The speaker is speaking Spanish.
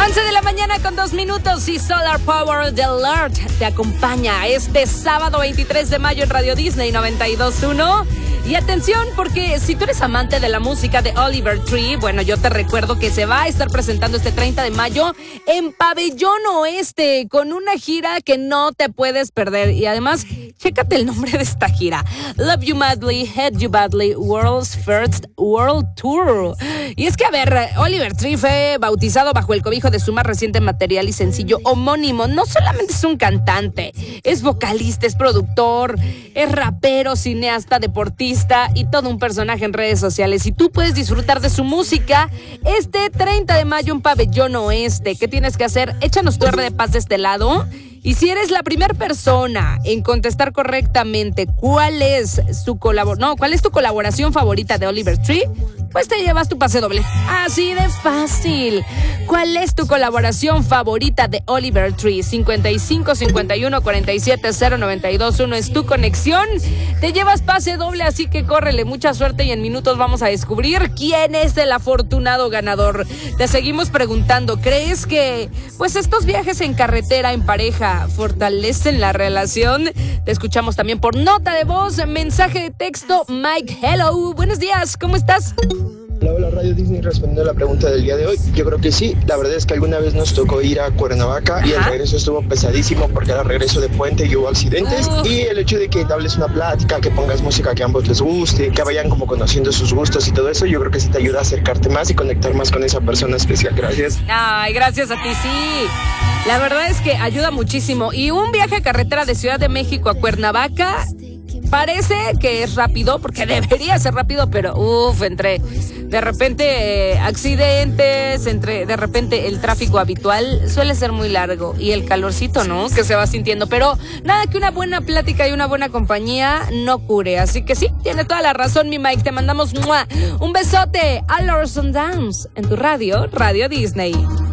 11 de la mañana con 2 minutos y Solar Power de Alert te acompaña este sábado 23 de mayo en Radio Disney 92.1. Y atención, porque si tú eres amante de la música de Oliver Tree, bueno, yo te recuerdo que se va a estar presentando este 30 de mayo en Pabellón Oeste con una gira que no te puedes perder. Y además, chécate el nombre de esta gira: Love You Madly, Hate You Badly, World's First World Tour. Y es que, a ver, Oliver Tree fue bautizado bajo el cobijo de su más reciente material y sencillo homónimo. No solamente es un cantante, es vocalista, es productor, es rapero, cineasta, deportista y todo un personaje en redes sociales. Y tú puedes disfrutar de su música este 30 de mayo en Pabellón Oeste. ¿Qué tienes que hacer? Échanos tu R de paz de este lado. Y si eres la primera persona en contestar correctamente cuál es tu colaboración favorita de Oliver Tree, pues te llevas tu pase doble. Así de fácil. ¿Cuál es tu colaboración favorita de Oliver Tree? 55 51 47 0921 es tu conexión. Te llevas pase doble, así que córrele, mucha suerte y en minutos vamos a descubrir quién es el afortunado ganador. Te seguimos preguntando, ¿crees que pues estos viajes en carretera, en pareja, fortalecen la relación? Te escuchamos también por nota de voz, mensaje de texto. Mike, hello, buenos días, ¿cómo estás? Hola, Radio Disney, respondiendo a la pregunta del día de hoy, yo creo que sí. La verdad es que alguna vez nos tocó ir a Cuernavaca y el regreso estuvo pesadísimo porque era regreso de puente y hubo accidentes. Y el hecho de que te hables una plática, que pongas música que a ambos les guste, que vayan como conociendo sus gustos y todo eso, yo creo que sí te ayuda a acercarte más y conectar más con esa persona especial. Gracias. Ay, gracias a ti, sí. La verdad es que ayuda muchísimo. Y un viaje a carretera de Ciudad de México a Cuernavaca parece que es rápido, porque debería ser rápido, pero entre de repente accidentes, entre de repente el tráfico habitual suele ser muy largo y el calorcito, ¿no?, que se va sintiendo, pero nada que una buena plática y una buena compañía no cure. Así que sí, tiene toda la razón mi Mike, te mandamos un besote a Lords and Downs en tu radio, Radio Disney.